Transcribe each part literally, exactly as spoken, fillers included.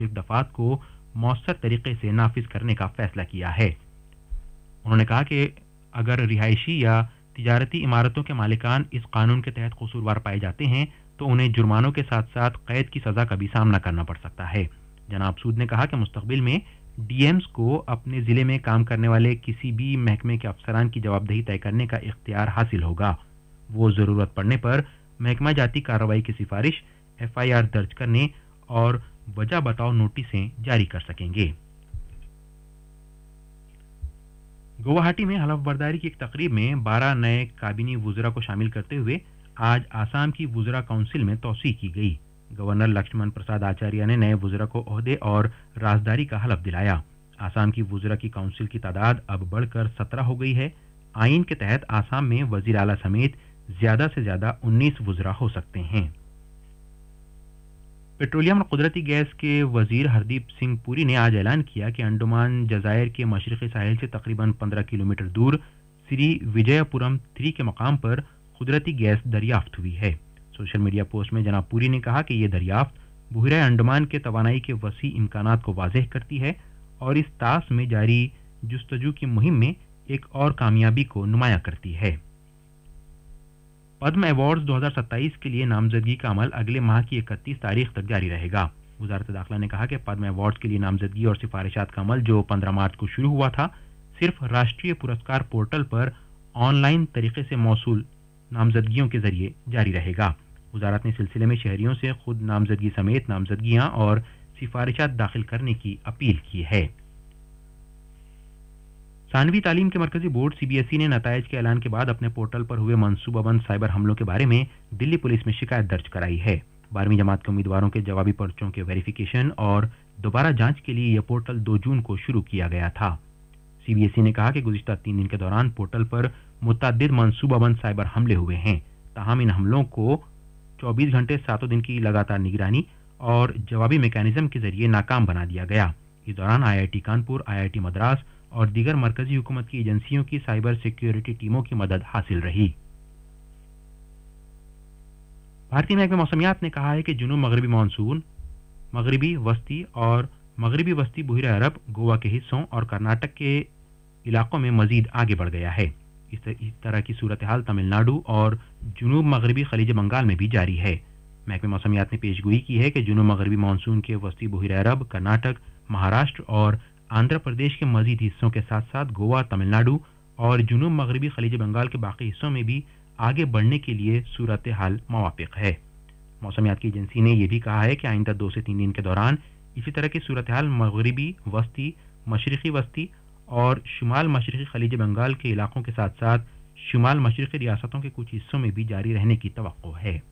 दफात को मौसर तरीके से नाफिज करने का फैसला किया है। उन्होंने कहा कि अगर रिहायशी या तिजारती इमारतों के मालिकान इस कानून के तहत कसूरवार पाए जाते हैं तो उन्हें जुर्मानों के साथ साथ कैद की सज़ा का भी सामना करना पड़ सकता है। जनाब सूद ने कहा कि मुस्तकबिल में डीएम्स को अपने ज़िले में काम करने वाले किसी भी महकमे के अफसरान की जवाबदेही तय करने का इख्तियार हासिल होगा। वो ज़रूरत पड़ने पर महकमा जाती कार्रवाई की सिफारिश, एफ आई आर दर्ज करने और वजह बताओ नोटिसें जारी कर सकेंगे। गुवाहाटी में हलफ बर्दारी की एक तकरीब में बारह नए काबिनी वुज़रा को शामिल करते हुए आज आसाम की वुज़रा काउंसिल में तौसीक की गई। गवर्नर लक्ष्मण प्रसाद आचार्य ने नए वुज़रा को ओहदे और राजदारी का हलफ दिलाया। आसाम की वुज़रा की काउंसिल की तादाद अब बढ़कर सत्रह हो गई है। आइन के तहत आसाम में वज़ीर आला समेत ज्यादा से ज्यादा उन्नीस वुज़रा हो सकते हैं। पेट्रोलियम और कुदरती गैस के वजीर हरदीप सिंह पुरी ने आज ऐलान किया कि अंडमान जजायर के मशरक़ी साहिल से तकरीबन पंद्रह किलोमीटर दूर श्री विजयपुरम थ्री के मकाम पर कुदरती गैस दरियाफ्त हुई है। सोशल मीडिया पोस्ट में जनाब पुरी ने कहा कि यह दरियाफ्त बहरा अंडमान के तवानाई के वसी इम्कानात को वाज़ेह करती है और इस तास में जारी जुस्तजू की मुहिम में एक और कामयाबी को नुमाया करती है। पद्म अवार्ड्स दो हज़ार सत्ताईस के लिए नामजदगी का अमल अगले माह की इकतीस तारीख तक जारी रहेगा। वजारत दाखिला ने कहा कि पद्म अवार्ड्स के लिए नामजदगी और सिफारिशात का अमल जो पंद्रह मार्च को शुरू हुआ था, सिर्फ राष्ट्रीय पुरस्कार पोर्टल पर ऑनलाइन तरीके से मौसूल नामजदगियों के जरिए जारी रहेगा। वजारत ने सिलसिले में शहरियों से खुद नामजदगी समेत नामजदगियां और सिफारिशात दाखिल करने की अपील की है। सानवी तालीम के मरकजी board C B S E ने नतायज के ऐलान के बाद अपने पोर्टल पर हुए मनसूबाबंद साइबर हमलों के बारे में दिल्ली पुलिस में शिकायत दर्ज कराई है। बारहवीं जमात के उम्मीदवारों के जवाबी पर्चों के वेरिफिकेशन और दोबारा जांच के लिए यह पोर्टल दो जून को शुरू किया गया था। सी बी एस ई ने कहा कि गुज़िश्ता तीन दिन के दौरान पोर्टल पर मुतअद्दिद मनसूबाबंद साइबर हमले हुए हैं। ताहम इन हमलों को चौबीस घंटे सातों दिन की लगातार निगरानी और जवाबी मैकेनिज्म के जरिए नाकाम बना दिया गया। इस दौरान आई I T Kanpur, I I T Madras और दीगर मरकजी हुकूमत की एजेंसियों की साइबर सिक्योरिटी टीमों की मदद हासिल रही। भारतीय महकमे मौसमियात ने कहा है कि जुनूब मगरबी मानसून मगरबी वस्ती और मगरबी वस्ती बहिरा अरब, गोवा के हिस्सों और कर्नाटक के इलाकों में मजीद आगे बढ़ गया है। इस तरह की सूरत हाल तमिलनाडु और जुनूब मगरबी खलीज बंगाल में भी जारी है। महकमे मौसमियात ने पेशगोई की है कि जुनूब मगरबी मानसून के वस्ती बहिरा अरब, कर्नाटक, महाराष्ट्र और आंध्र प्रदेश के मजीद हिस्सों के साथ साथ गोवा, तमिलनाडु और जुनूब मगरबी खलीज बंगाल के बाकी हिस्सों में भी आगे बढ़ने के लिए सूरत हाल मवाफिक है। मौसमियात की एजेंसी ने यह भी कहा है कि आइंदा दो से तीन दिन के दौरान इसी तरह की सूरत हाल मगरबी वस्ती, मशरक़ी वस्ती और शुमाल मशरक़ी खलीज बंगाल के इलाकों के साथ साथ शुमाल मशरक़ी रियासतों के कुछ हिस्सों में भी जारी रहने की तवक्को है।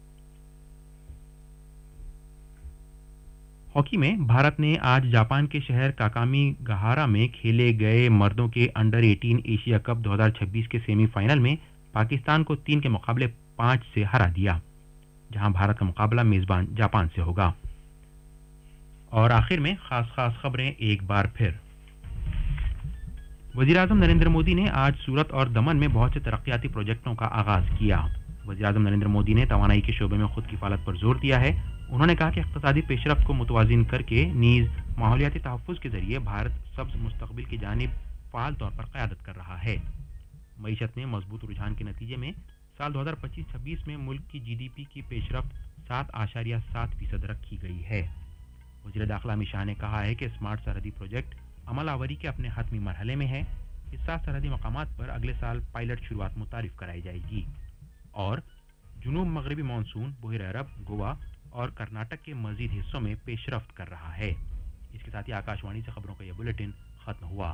हॉकी में भारत ने आज जापान के शहर काकामीगाहारा में खेले गए मर्दों के अंडर अठारह एशिया कप दो हज़ार छब्बीस के सेमीफाइनल में पाकिस्तान को तीन के मुकाबले पाँच से हरा दिया, जहां भारत का मुकाबला मेजबान जापान से होगा। और आखिर में खास खास खबरें एक बार फिर। वज़ीर-ए-आज़म नरेंद्र मोदी ने आज सूरत और दमन में बहुत से तरक्याती प्रोजेक्टों का आगाज किया। वज़ीर-ए-आज़म नरेंद्र मोदी ने तवानाई के शोबे में खुद किफालत पर जोर दिया है। उन्होंने कहा कि इक़्तिसादी पेशरफ्त को मुतवाज़िन करके नीज़ माहौलियाती तहफ़्फ़ुज़ के ज़रिए भारत सब्ज़ मुस्तक़बिल की जानिब फ़ाल तौर पर क़यादत कर रहा है। मईशत में मजबूत रुझान के नतीजे में साल दो हज़ार पच्चीस छब्बीस में मुल्क की जी डी पी की पेशरफ्त सात आशारिया सात फीसद रखी गई है। वज़ीर दाखिला अमित शाह ने कहा है कि स्मार्ट सरहदी प्रोजेक्ट अमल आवरी के अपने हतमी मरहले में है। इस सात सरहदी मकामात पर अगले साल पायलट शुरुआत मुतारिफ कराई जाएगी। और जुनूब मगरबी मानसून बहिर अरब, गोवा और कर्नाटक के मजीद हिस्सों में पेशरफ्त कर रहा है। इसके साथ ही आकाशवाणी से खबरों का यह बुलेटिन खत्म हुआ।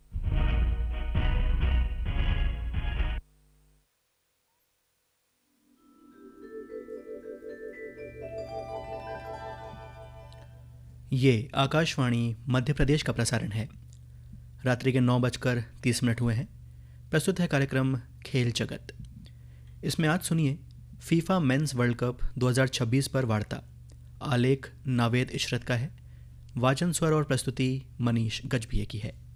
ये आकाशवाणी मध्य प्रदेश का प्रसारण है। रात्रि के नौ बजकर तीस मिनट हुए हैं। प्रस्तुत है कार्यक्रम खेल जगत। इसमें आज सुनिए फीफा मेंस वर्ल्ड कप दो हज़ार छब्बीस पर वार्ता। आलेख नावेद इशरत का है। वाचन स्वर और प्रस्तुति मनीष गजभिये की है।